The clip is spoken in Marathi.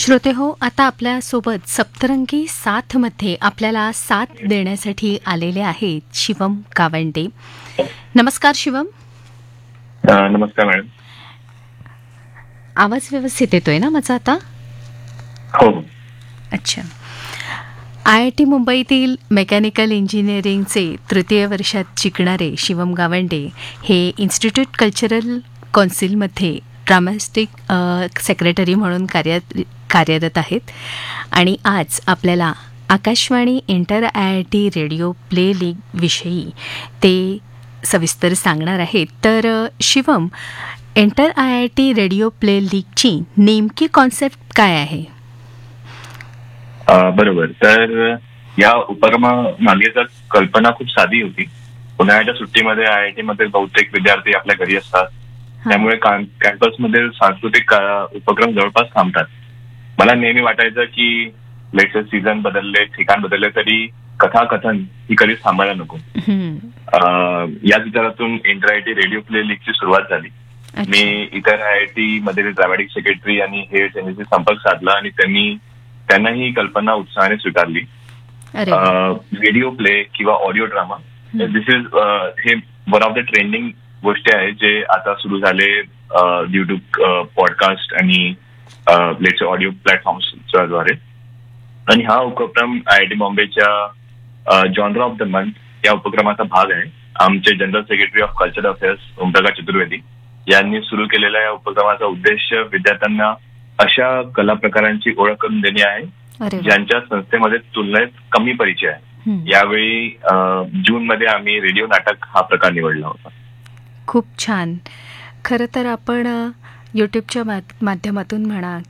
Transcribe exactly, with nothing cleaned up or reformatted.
श्रोते हो, आता आपल्यासोबत सप्तरंगी साथमध्ये आपल्याला साथ देण्यासाठी आलेले आहेत शिवम गावंडे. नमस्कार शिवम. अ, नमस्कार मॅडम. आवाज व्यवस्थित येतोय ना माझा आता? हो. अच्छा. आय आय टी मुंबईतील मेकॅनिकल इंजिनिअरिंगचे तृतीय वर्षात शिकणारे शिवम गावंडे हे इन्स्टिट्यूट कल्चरल कौन्सिलमध्ये ड्रामॅटिक सेक्रेटरी म्हणून कार्य कार्यरत आहेत आणि आज आपल्याला Akashvani inter I I T radio play league विषयी ते सविस्तर सांगणार आहेत. तर अ, Shivam, inter I I T radio play लीगची नेमकी कॉन्सेप्ट काय आहे? अ, बरोबर. तर या उपक्रमामागेची कल्पना खूप साधी होती. उन्हाळ्याच्या सुट्टीमध्ये आय आय टी मध्ये बहुतेक विद्यार्थी आपल्या घरी असतात. त्यामुळे कॅम्पसमध्ये सांस्कृतिक अ, उपक्रम जवळपास थांबतात. मला नेहमी वाटायचं की लेक्चर सीझन बदलले, ठिकाण बदलले, तरी कथाकथन ही कधीच थांबायला नको. हम्म. अ, याच विचारातून inter I I T radio play लीगची सुरुवात झाली. मी इतर आय आय टी मधील ड्रामॅटिक सेक्रेटरी आणि हे त्यांच्याशी संपर्क साधला आणि त्यांनी त्यांना ही कल्पना उत्साहाने स्वीकारली. अरे वा. व्हिडिओ प्ले किंवा ऑडिओ ड्रामा, दिस इज हे वन ऑफ द ट्रेंडिंग गोष्टी आहेत जे आता सुरू झाले युट्यूब पॉडकास्ट आणि लेट्स ऑडिओ प्लॅटफॉर्म्सच्या द्वारे. आणि हा उपक्रम I I T बॉम्बेच्या genre of the month या उपक्रमाचा भाग आहे. आमचे general secretary of cultural affairs Omprakash Chaturvedi यांनी सुरू केलेल्या या उपक्रमाचा उद्देश विद्यार्थ्यांना अशा कला प्रकारांची ओळख करून देणे आहे अरे वा. ज्यांच्या संस्थेमध्ये तुलनेत कमी परिचय आहे. हम्म. यावेळी जून मध्ये आम्ही रेडिओ नाटक हा प्रकार निवडला होता. खूप छान. खरं तर आपण यूट्यूबच्या माध्यमातून म्हणा